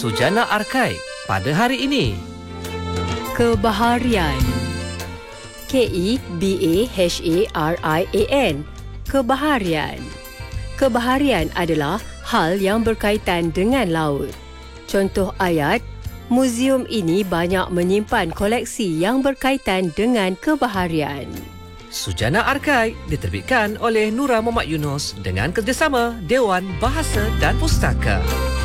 Sujana Arkai pada hari ini. Kebaharian. Kebaharian. Kebaharian. Kebaharian adalah hal yang berkaitan dengan laut. Contoh ayat, muzium ini banyak menyimpan koleksi yang berkaitan dengan kebaharian. Sujana Arkai diterbitkan oleh Nura Muhammad Yunus dengan kerjasama Dewan Bahasa dan Pustaka.